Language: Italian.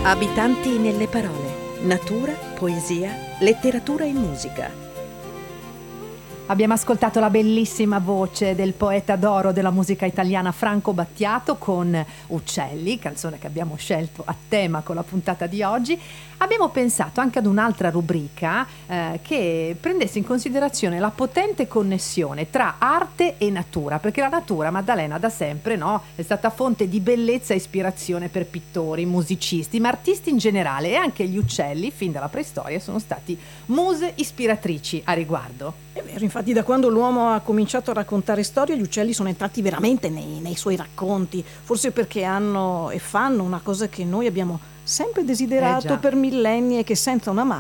Abitanti nelle parole, natura, poesia, letteratura e musica. Abbiamo ascoltato la bellissima voce del poeta d'oro della musica italiana Franco Battiato con Uccelli, canzone che abbiamo scelto a tema con la puntata di oggi. Abbiamo pensato anche ad un'altra rubrica che prendesse in considerazione la potente connessione tra arte e natura, perché la natura, Maddalena, da sempre, no, è stata fonte di bellezza e ispirazione per pittori, musicisti, ma artisti in generale, e anche gli uccelli, fin dalla preistoria, sono stati muse ispiratrici a riguardo. È vero, infatti da quando l'uomo ha cominciato a raccontare storie, gli uccelli sono entrati veramente nei suoi racconti, forse perché hanno e fanno una cosa che noi abbiamo sempre desiderato per millenni e che senza una